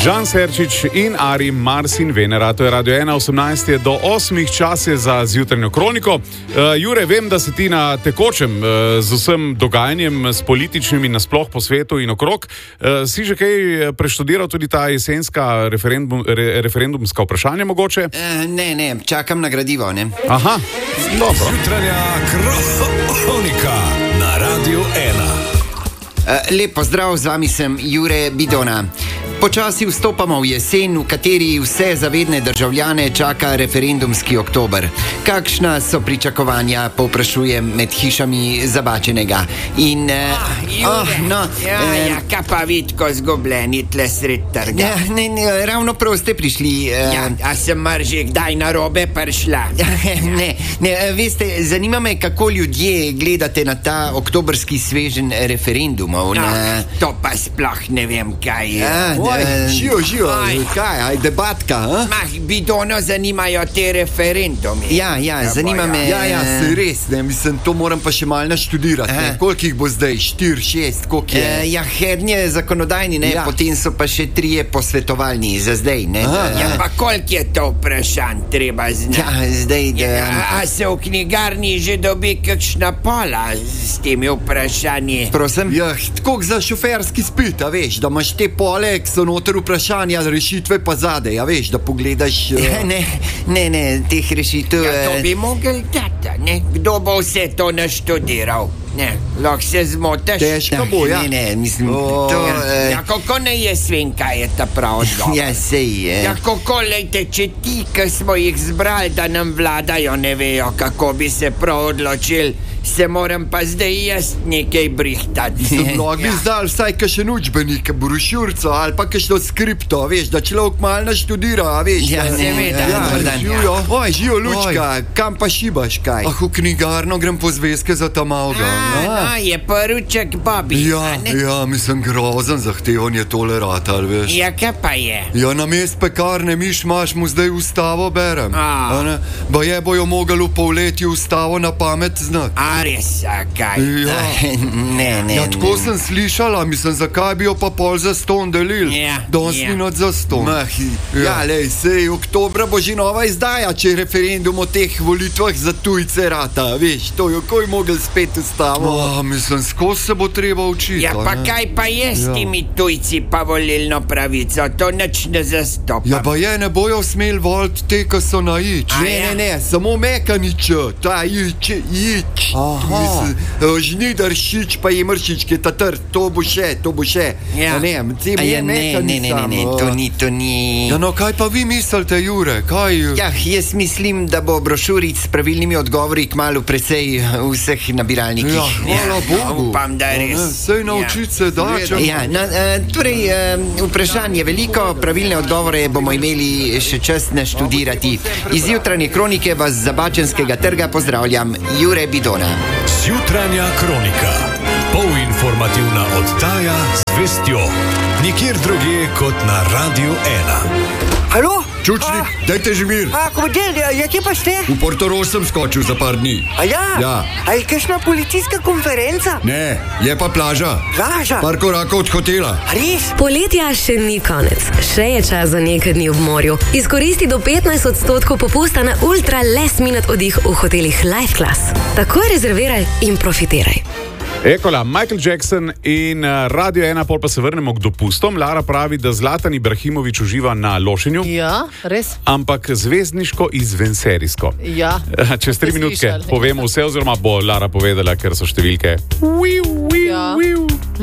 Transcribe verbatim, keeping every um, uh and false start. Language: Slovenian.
Žan Serčič in Ari Marsin Venera, to je Radio ena, osemnajst je do osmih, čas je za zjutranjo kroniko. Uh, Jure, vem, da si ti na tekočem uh, z vsem dogajanjem, s političnimi nasploh po svetu in okrog. Uh, si že kaj preštudiral tudi ta jesenska referendum, re, referendumska vprašanja mogoče? Uh, ne, ne, čakam na gradivo, ne. Aha, dobro. Zjutranja kronika na Radio ena. Uh, lep pozdrav, z vami sem Jure Bidona. Počasi vstopamo v jesen, v kateri vse zavedne državljane čaka referendumski oktober. Kakšna so pričakovanja, povprašujem med hišami Zabačenega. In, uh, Jure, oh, no, ja, eh, ja, kaj pa vidko zgubljeni tle sred trga. ja, ne, ne, ravno prav ste prišli. Uh, Ja, a sem mar že kdaj na robe prišla? ne, ne, veste, zanima me, kako ljudje gledate na ta oktobrski sveženj referendumov. No, Na... to pa sploh ne vem, kaj je. Ja, Oj, eh, živo, živo, Aj. kaj, aj debatka, a? Mah, Bidono zanimajo te referendumi. Ja, ja, zanima me. Ja, ja, se res, ne, mislim, to moram pa še malo naštudirati, ne, Aha. koliko jih bo zdaj, štiri, šest, koliko je? Eh, ja, hednje zakonodajni, ne, Ja. potem so pa še trije posvetovalni za zdaj, ne. Aha. Ja, pa koliko je to vprašanj treba znati? Ja, zdaj, da... Ja, a se v knjigarni že dobi kakšna pola s temi vprašanji? Prosim? Ja, tako za šoferski spit, a veš, da imaš te pole, ki so noter vprašanja, rešitve pa zadej, a veš, da pogledaš... Ja, Uh, ne, ne, ne, teh rešitev... Ja, to eh, bi mogel dati, ne? Kdo bo vse to naštudiral? Ne, lahko se zmotiš. težko bo, ja. Ne, ne, mislim, O, to... Ja, eh, ja, kako ne jaz vem, kaj je ta prav odgovor? Ja, sej, eh. Ja, kako, lejte, če ti, ki smo jih zbrali, da nam vladajo, ne vejo, kako bi se prav odločili, se moram pa zdaj jaz nekaj brihtati. So mnogi Ja. izdali vsaj kakšen učbenik, brošurco ali pa kakšno skripto, a veš, da človek malo naštudira, a veš. Ja, da- seveda, ja, dober dan. živijo. Oj, živijo, Lučka, kam pa šibaš kaj? Ah, v knjigarno grem po zvezke za Tamauga. A, no, je poruček Bobby. Ja, a ne? ja, mislim, grozen zahtevan je tole ratal, veš. Ja, kaj pa je? Ja, na mest pekarne miš imaš mu zdaj ustavo berem. A. A ne? Ba je bojo mogli v polletju ustavo na pamet znati. A res, a kaj? Ja. Ne, ne, Ja, tako ne. sem slišala, mislim, zakaj bi jo pa pol za ston delili. Ja, Danes ja. minut za ston. Mahi. Ja, lej, sej, oktobra bo že nova izdaja, če referendum o teh volitvah za tujce rata, veš, to jo koj mogel spet ustavo. Oh, mislim, skozi se bo treba učiti. Ja, a pa ne? kaj pa je s Ja. temi tujci pa volilno pravico? To nič ne zastopa. Ja, pa je, ne bojo smeli voliti te, ki so na ič. A Ne, ja? ne, ne, samo mekanič, ta ič, ič. Aha. Mislim, eh, žnidaršič pa je mršič, ki je ta trd, to bo še, to bo še. Ja. A ne, tem A je ja, ne, mekanič ne, ne, ne, ne, samo. to ni, to ni... Ja, no, kaj pa vi mislite, Jure, kaj? Ja, jaz mislim, da bo brošuric s pravilnimi odgovori kmalu precej v vseh nabiralnikih. Ja, hvala Bogu. upam, da res. A ne, Sej naučiti se da, če... Ja, na, eh, torej, eh, vprašanje je veliko, pravilne odgovore bomo imeli še čas naštudirati. Iz jutranje kronike vas z Zabačenskega trga pozdravljam, Jure Bidona. Zjutranja kronika. Polinformativna oddaja z vestjo. Nikjer drugje kot na Radio ena. Halo? Čučnik, dajte že mir. A, komandir, ja, kje pa ste? V Portorož sem skočil za par dni. A ja? Ja. A je kakšna policijska konferenca? Ne, je pa plaža. Plaža? Par korakov od hotela. A res? Poletja še ni konec, še je čas za nekaj dni v morju. Izkoristi do petnajst odstotkov popusta na ultra last minute oddih v hotelih Life Class. Takoj rezerviraj in profitiraj. Ekola, Michael Jackson in uh, Radio ena, pol pa se vrnemo k dopustom. Lara pravi, da Zlatan Ibrahimović uživa na Lošinju, Ja, res? ampak zvezdniško izvenserijsko. Ja. Čez tri Ste minutke slišali? povemo vse, oziroma bo Lara povedala, ker so številke. Ja.